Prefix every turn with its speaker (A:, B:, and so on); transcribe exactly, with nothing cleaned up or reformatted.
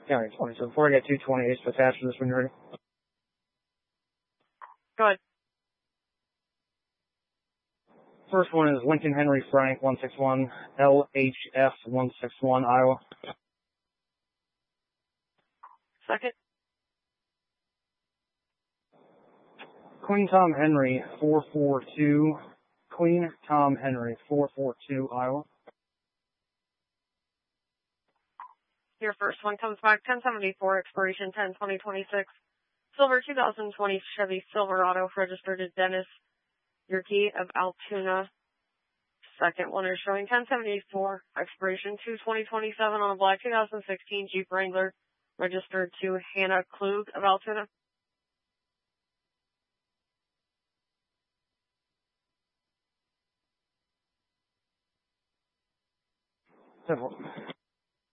A: County twenty. So before I get two twenty-eights attached to this when you're ready.
B: Go ahead.
A: First one is Lincoln Henry Frank one six one, L H F one six one, Iowa.
B: Second.
A: Queen Tom Henry four four two, Queen Tom Henry four four two, Iowa.
B: Your first one comes back ten seventy-four, expiration ten twenty twenty-six. Silver two thousand twenty Chevy Silverado, registered to Dennis Yerke of Altoona. Second one is showing ten seventy-four, expiration two twenty twenty-seven on a black two thousand sixteen Jeep Wrangler, registered to Hannah Klug of Altoona.
A: Simple.